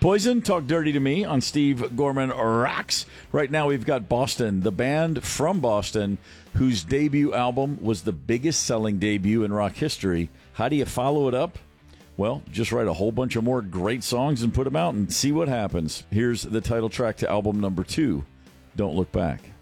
Poison, Talk Dirty to Me on Steve Gorman Rocks. Right now we've got Boston, the band from Boston, whose debut album was the biggest selling debut in rock history. How do you follow it up? Well, just write a whole bunch of more great songs and put them out and see what happens. Here's the title track to album number 2, Don't Look Back.